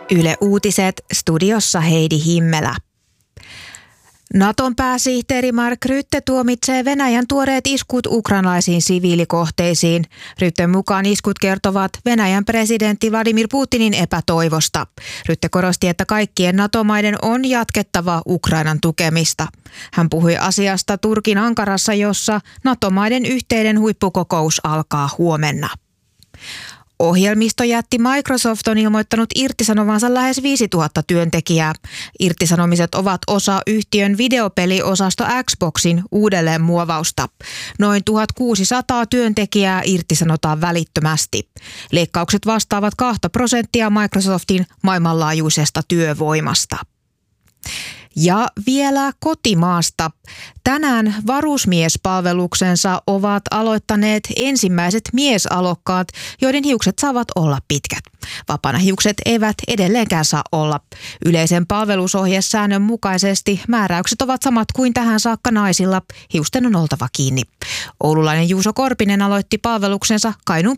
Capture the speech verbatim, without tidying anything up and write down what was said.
Yle Uutiset, studiossa Heidi Himmelä. Naton pääsihteeri Mark Rutte tuomitsee Venäjän tuoreet iskut ukrainalaisiin siviilikohteisiin. Rutten mukaan iskut kertovat Venäjän presidentti Vladimir Putinin epätoivosta. Rutte korosti, että kaikkien NATO-maiden on jatkettava Ukrainan tukemista. Hän puhui asiasta Turkin Ankarassa, jossa NATO-maiden yhteinen huippukokous alkaa huomenna. Ohjelmistojätti Microsoft on ilmoittanut irtisanovansa lähes viisituhatta työntekijää. Irtisanomiset ovat osa yhtiön videopeliosasto Xboxin uudelleenmuovausta. Noin tuhatkuusisataa työntekijää irtisanotaan välittömästi. Leikkaukset vastaavat kahta prosenttia Microsoftin maailmanlaajuisesta työvoimasta. Ja vielä kotimaasta. Tänään varusmiespalveluksensa ovat aloittaneet ensimmäiset miesalokkaat, joiden hiukset saavat olla pitkät. Vapaana hiukset eivät edelleenkään saa olla. Yleisen palvelusohjesäännön mukaisesti määräykset ovat samat kuin tähän saakka naisilla. Hiusten on oltava kiinni. Oululainen Juuso Korpinen aloitti palveluksensa Kainuun